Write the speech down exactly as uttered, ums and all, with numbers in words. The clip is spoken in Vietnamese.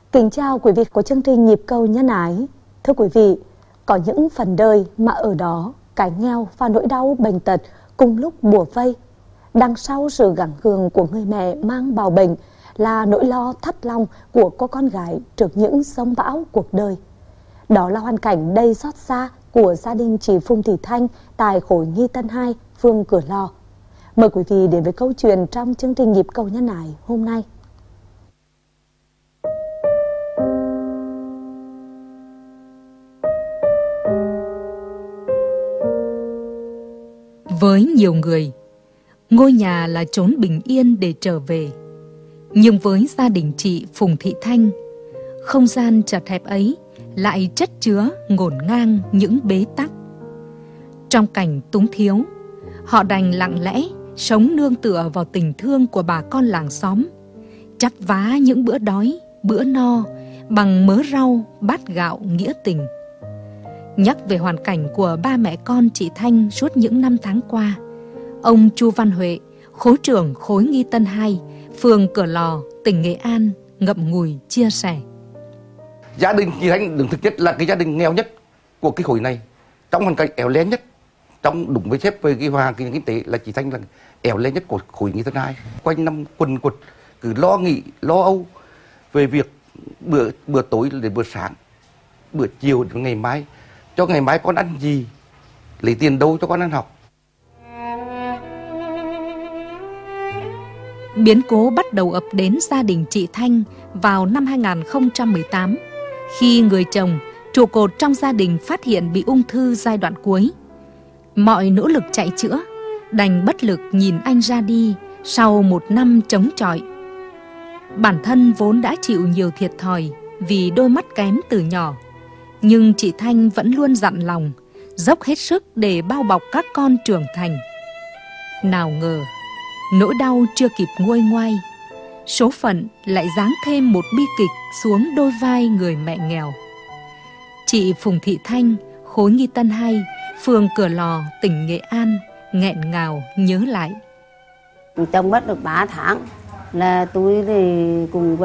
Kính chào quý vị của chương trình Nhịp cầu nhân ái. Thưa quý vị, có những phần đời mà ở đó cái nghèo và nỗi đau bệnh tật cùng lúc bủa vây. Đằng sau sự gắng gượng của người mẹ mang bầu bệnh là nỗi lo thắt lòng của cô con gái trước những sóng bão cuộc đời. Đó là hoàn cảnh đầy xót xa của gia đình chị Phùng Thị Thanh tại khối Nghi Tân hai, phường Cửa Lò. Mời quý vị đến với câu chuyện trong chương trình Nhịp cầu nhân ái hôm nay. Với nhiều người, ngôi nhà là chốn bình yên để trở về. Nhưng với gia đình chị Phùng Thị Thanh, không gian chật hẹp ấy lại chất chứa ngổn ngang những bế tắc. Trong cảnh túng thiếu, họ đành lặng lẽ sống nương tựa vào tình thương của bà con làng xóm, chắp vá những bữa đói, bữa no bằng mớ rau, bát gạo nghĩa tình. Nhắc về hoàn cảnh của ba mẹ con chị Thanh suốt những năm tháng qua, ông Chu Văn Huệ, khối trưởng khối Nghi Tân hai, phường Cửa Lò, tỉnh Nghệ An, ngậm ngùi chia sẻ. Gia đình chị Thanh đứng thực chất là cái gia đình nghèo nhất của cái khối này, trong hoàn cảnh éo le nhất, trong đúng với xếp về cái hòa cái kinh tế là chị Thanh là éo le nhất của khối Nghi Tân hai. Quanh năm quần quật cứ lo nghĩ, lo âu về việc bữa bữa tối đến bữa sáng, bữa chiều đến ngày mai, cho ngày mai con ăn gì, lấy tiền đâu cho con ăn học. Biến cố bắt đầu ập đến gia đình chị Thanh vào năm hai nghìn không trăm mười tám, khi người chồng, trụ cột trong gia đình phát hiện bị ung thư giai đoạn cuối. Mọi nỗ lực chạy chữa, đành bất lực nhìn anh ra đi sau một năm chống chọi. Bản thân vốn đã chịu nhiều thiệt thòi vì đôi mắt kém từ nhỏ, nhưng chị Thanh vẫn luôn dặn lòng, dốc hết sức để bao bọc các con trưởng thành. Nào ngờ, nỗi đau chưa kịp nguôi ngoai, số phận lại giáng thêm một bi kịch xuống đôi vai người mẹ nghèo. Chị Phùng Thị Thanh, khối Nghi Tân hai, phường Cửa Lò, tỉnh Nghệ An, nghẹn ngào nhớ lại. Chồng mất được ba tháng là tôi thì cùng